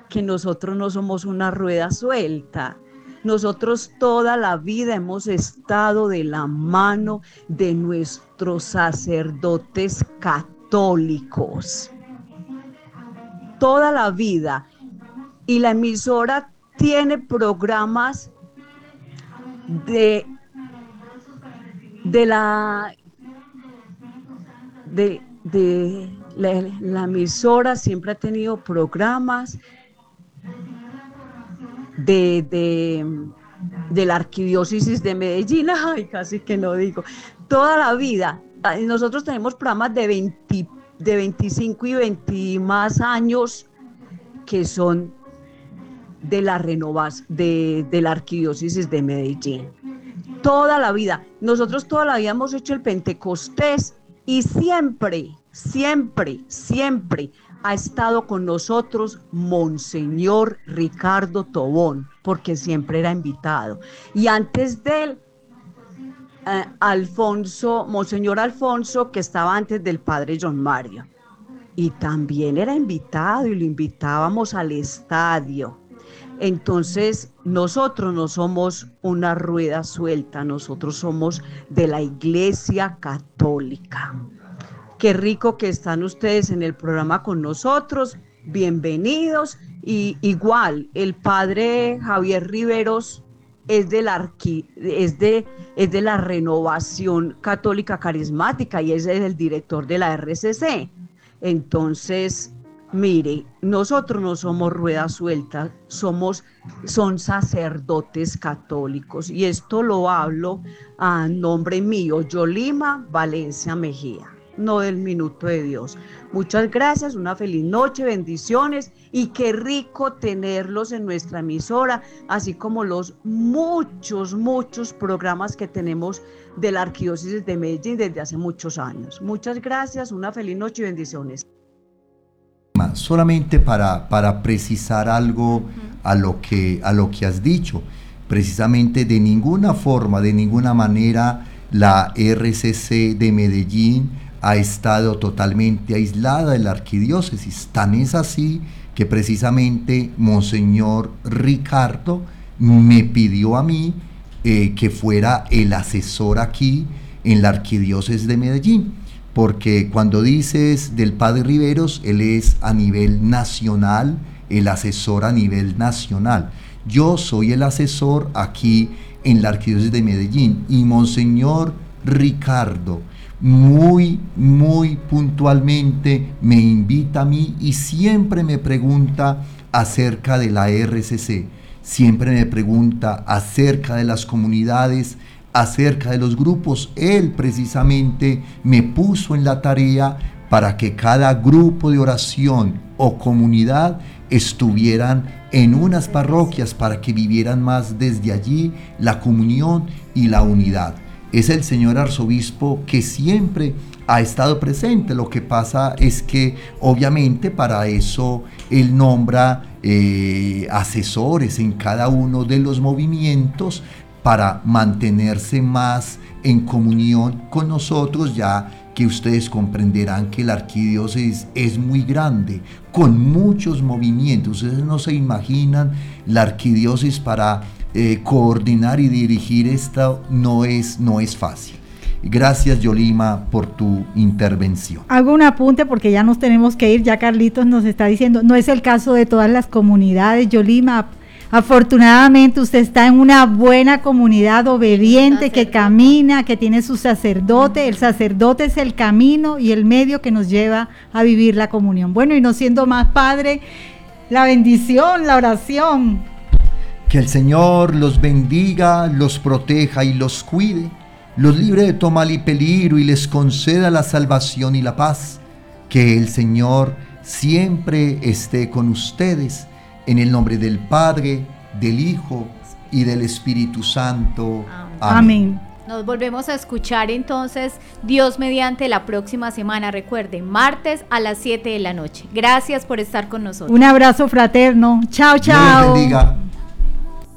que nosotros no somos una rueda suelta. Nosotros toda la vida hemos estado de la mano de nuestros sacerdotes católicos. Toda la vida. Y la emisora tiene programas de la la emisora siempre ha tenido programas de la arquidiócesis de Medellín. Ay, casi que no digo, toda la vida. Nosotros tenemos programas de 25 y 20 más años que son de la renovación de la arquidiócesis de Medellín. Toda la vida. Nosotros toda la vida hemos hecho el Pentecostés y siempre ha estado con nosotros Monseñor Ricardo Tobón, porque siempre era invitado. Y antes de él, Monseñor Alfonso, que estaba antes del padre John Mario. Y también era invitado y lo invitábamos al estadio. Entonces, nosotros no somos una rueda suelta, nosotros somos de la Iglesia Católica. Qué rico que están ustedes en el programa con nosotros, bienvenidos. Y igual, el padre Javier Riveros es de la Renovación Católica Carismática y es el director de la RCC. Entonces, mire, nosotros no somos rueda suelta, son sacerdotes católicos, y esto lo hablo a nombre mío, Yolima Valencia Mejía, no del Minuto de Dios. Muchas gracias, una feliz noche, bendiciones, y qué rico tenerlos en nuestra emisora, así como los muchos programas que tenemos de la Arquidiócesis de Medellín desde hace muchos años. Muchas gracias, una feliz noche y bendiciones. Solamente para precisar algo a lo que has dicho, precisamente de ninguna forma, de ninguna manera la RCC de Medellín ha estado totalmente aislada de la arquidiócesis. Tan es así que precisamente Monseñor Ricardo me pidió a mí que fuera el asesor aquí en la arquidiócesis de Medellín, porque cuando dices del padre Riveros, él es a nivel nacional, el asesor a nivel nacional. Yo soy el asesor aquí en la arquidiócesis de Medellín, y Monseñor Ricardo muy puntualmente me invita a mí y siempre me pregunta acerca de la RCC, siempre me pregunta acerca de las comunidades, acerca de los grupos. Él precisamente me puso en la tarea para que cada grupo de oración o comunidad estuvieran en unas parroquias, para que vivieran más desde allí la comunión y la unidad. Es el señor arzobispo que siempre ha estado presente. Lo que pasa es que obviamente para eso él nombra asesores en cada uno de los movimientos, para mantenerse más en comunión con nosotros, ya que ustedes comprenderán que la arquidiócesis es muy grande, con muchos movimientos. Ustedes no se imaginan la arquidiócesis para coordinar y dirigir esto, no es fácil. Gracias, Yolima, por tu intervención. Hago un apunte porque ya nos tenemos que ir, ya Carlitos nos está diciendo, no es el caso de todas las comunidades, Yolima. Afortunadamente usted está en una buena comunidad obediente, que camina, que tiene su sacerdote. El sacerdote es el camino y el medio que nos lleva a vivir la comunión. Bueno, y no siendo más, Padre, la bendición, la oración. Que el Señor los bendiga, los proteja y los cuide, los libre de todo mal y peligro y les conceda la salvación y la paz. Que el Señor siempre esté con ustedes. En el nombre del Padre, del Hijo y del Espíritu Santo. Amén. Nos volvemos a escuchar entonces, Dios mediante, la próxima semana. Recuerden, martes a las 7 de la noche. Gracias por estar con nosotros. Un abrazo fraterno. Chao, chao. Dios bendiga.